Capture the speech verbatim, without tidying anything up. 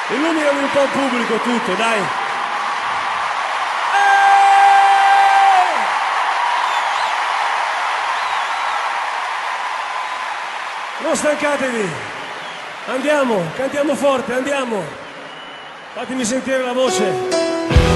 Illuminami un po' il pubblico tutto, dai. Non stancatevi. Andiamo, cantiamo forte, andiamo. Fatemi sentire la voce.